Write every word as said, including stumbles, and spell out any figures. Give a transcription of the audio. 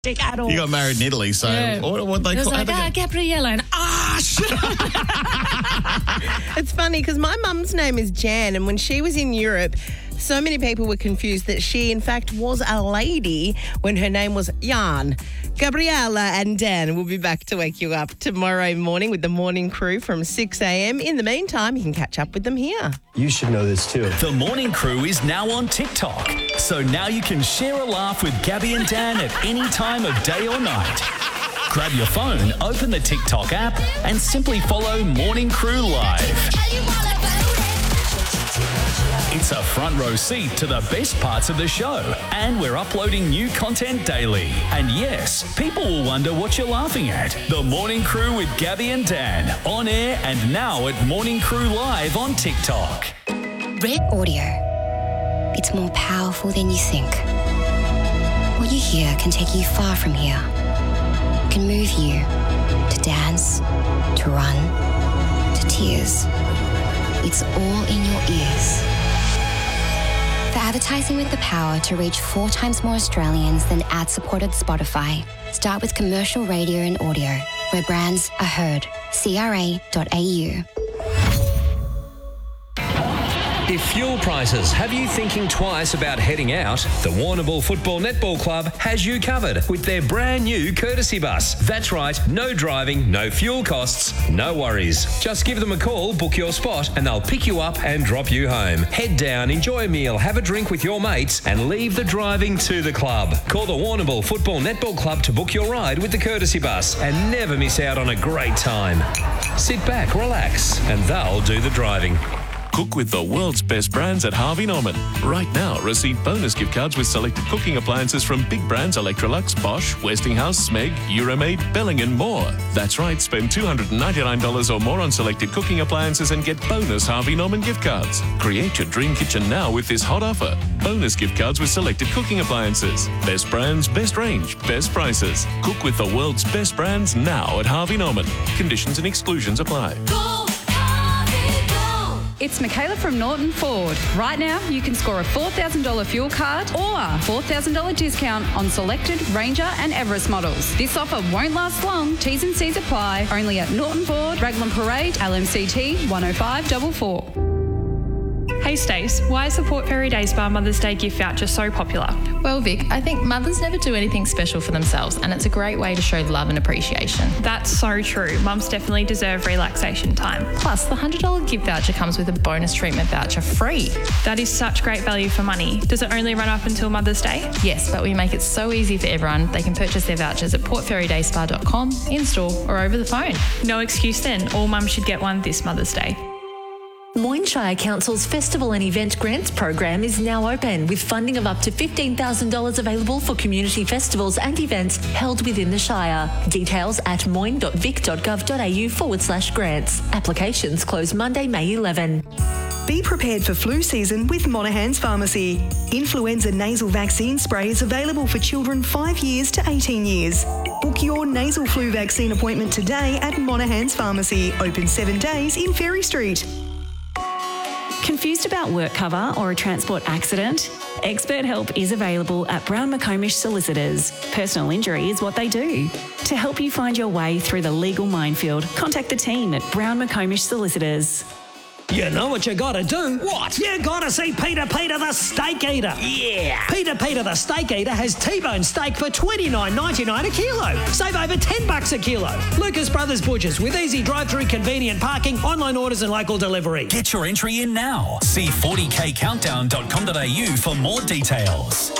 at all. You got married in Italy, so Yeah. what, what they It was call like, ah, Gabriella, and ah, shit. It's funny because my mum's name is Jan, and when she was in Europe, so many people were confused that she, in fact, was a lady when her name was Jan. Gabriella and Dan will be back to wake you up tomorrow morning with the morning crew from six a.m. In the meantime, you can catch up with them here. You should know this too. The Morning Crew is now on TikTok. So now you can share a laugh with Gabby and Dan at any time of day or night. Grab your phone, open the TikTok app, and simply follow Morning Crew Live. It's a front row seat to the best parts of the show, and we're uploading new content daily. And yes, people will wonder what you're laughing at. The Morning Crew with Gabby and Dan, on air and now at Morning Crew Live on TikTok. Red Audio. It's more powerful than you think. What you hear can take you far from here. It can move you to dance, to run, to tears. It's all in your ears. For advertising with the power to reach four times more Australians than ad-supported Spotify, start with commercial radio and audio, where brands are heard. C R A dot A U. If fuel prices have you thinking twice about heading out, the Warrnambool Football Netball Club has you covered with their brand new courtesy bus. That's right, no driving, no fuel costs, no worries. Just give them a call, book your spot, and they'll pick you up and drop you home. Head down, enjoy a meal, have a drink with your mates, and leave the driving to the club. Call the Warrnambool Football Netball Club to book your ride with the courtesy bus and never miss out on a great time. Sit back, relax, and they'll do the driving. Cook with the world's best brands at Harvey Norman. Right now, receive bonus gift cards with selected cooking appliances from big brands Electrolux, Bosch, Westinghouse, Smeg, Euromaid, Belling and more. That's right, spend two hundred ninety-nine dollars or more on selected cooking appliances and get bonus Harvey Norman gift cards. Create your dream kitchen now with this hot offer. Bonus gift cards with selected cooking appliances. Best brands, best range, best prices. Cook with the world's best brands now at Harvey Norman. Conditions and exclusions apply. It's Michaela from Norton Ford. Right now, you can score a four thousand dollars fuel card or a four thousand dollars discount on selected Ranger and Everest models. This offer won't last long. T's and C's apply. Only at Norton Ford, Raglan Parade, L M C T one oh five four four. Hey Stace, why is the Port Fairy Day Spa Mother's Day gift voucher so popular? Well, Vic, I think mothers never do anything special for themselves, and it's a great way to show love and appreciation. That's so true. Mums definitely deserve relaxation time. Plus, the one hundred dollars gift voucher comes with a bonus treatment voucher free. That is such great value for money. Does it only run up until Mother's Day? Yes, but we make it so easy for everyone. They can purchase their vouchers at port fairy day spa dot com, in-store or over the phone. No excuse then. All mums should get one this Mother's Day. Moyne Shire Council's Festival and Event Grants program is now open, with funding of up to fifteen thousand dollars available for community festivals and events held within the Shire. Details at moyne dot vic dot gov dot a u forward slash grants. Applications close Monday, May eleventh. Be prepared for flu season with Monaghan's Pharmacy. Influenza nasal vaccine spray is available for children five years to eighteen years. Book your nasal flu vaccine appointment today at Monaghan's Pharmacy, open seven days in Ferry Street. Confused about work cover or a transport accident? Expert help is available at Brown McComish Solicitors. Personal injury is what they do. To help you find your way through the legal minefield, contact the team at Brown McComish Solicitors. You know what you gotta do? What? You gotta see Peter Peter the Steak Eater. Yeah. Peter Peter the Steak Eater has T-bone steak for twenty-nine ninety-nine a kilo. Save over ten bucks a kilo. Lucas Brothers Butchers with easy drive-through, convenient parking, online orders and local delivery. Get your entry in now. See forty k countdown dot com dot a u for more details.